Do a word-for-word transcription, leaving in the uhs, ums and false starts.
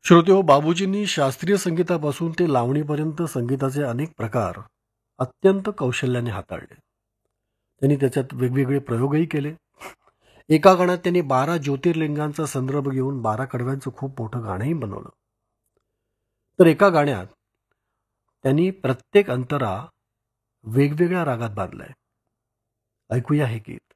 श्रोतेहो, बाबूजींनी शास्त्रीय संगीतापासून ते लावणीपर्यंत संगीताचे अनेक प्रकार अत्यंत कौशल्याने हाताळले. त्यांनी त्याच्यात वेगवेगळे प्रयोगही केले. एका गाण्यात त्यांनी बारा ज्योतिर्लिंगांचा संदर्भ घेऊन बारा कडव्यांचं खूप मोठं गाणंही बनवलं. तर एका गाण्यात त्यांनी प्रत्येक अंतरा वेगवेगळ्या रागात बांधलाय. ऐकूया हे गीत.